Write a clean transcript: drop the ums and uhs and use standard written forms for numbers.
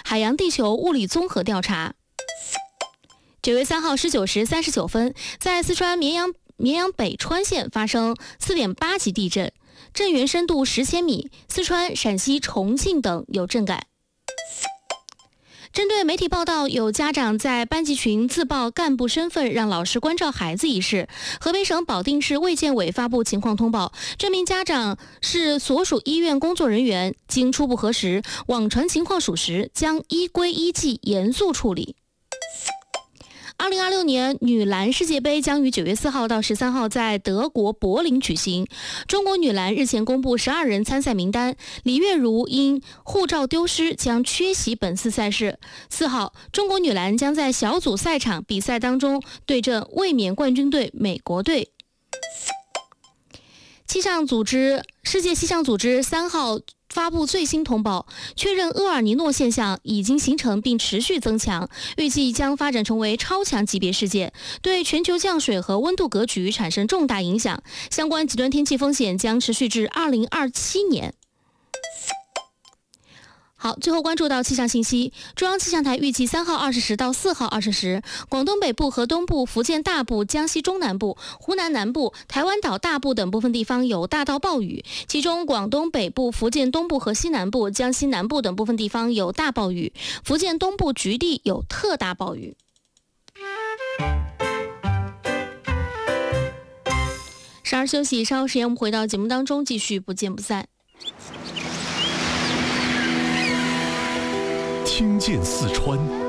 海洋地球物理综合调查。9月3号19时39分，在四川绵阳北川县发生4.8级地震，震源深度10千米，四川、陕西、重庆等有震感。针对媒体报道有家长在班级群自曝干部身份让老师关照孩子一事，河北省保定市卫健委发布情况通报，这名家长是所属医院工作人员，经初步核实，网传情况属实，将依规依纪严肃处理。2026年女篮世界杯将于9月4号到13号在德国柏林举行。中国女篮日前公布12人参赛名单，李月如因护照丢失将缺席本次赛事。4号，中国女篮将在小组赛场比赛当中对阵卫冕冠军队美国队。世界气象组织3号发布最新通报，确认厄尔尼诺现象已经形成并持续增强，预计将发展成为超强级别事件，对全球降水和温度格局产生重大影响，相关极端天气风险将持续至2027年。好，最后关注到气象信息，中央气象台预计3号20时到4号20时，广东北部和东部、福建大部、江西中南部、湖南南部、台湾岛大部等部分地方有大到暴雨，其中广东北部、福建东部和西南部、江西南部等部分地方有大暴雨，福建东部局地有特大暴雨。稍事休息，稍后时间我们回到节目当中，继续不见不散。 听见四川，